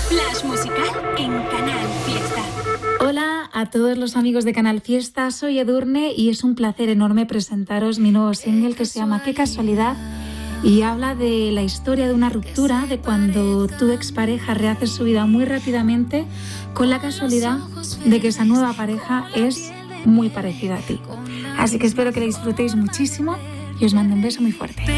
Flash musical en Canal Fiesta. Hola a todos los amigos de Canal Fiesta, soy Edurne y es un placer enorme presentaros mi nuevo single que se llama Qué casualidad y habla de la historia de una ruptura, de cuando tu expareja rehace su vida muy rápidamente con la casualidad de que esa nueva pareja es muy parecida a ti. Así que espero que la disfrutéis muchísimo y os mando un beso muy fuerte.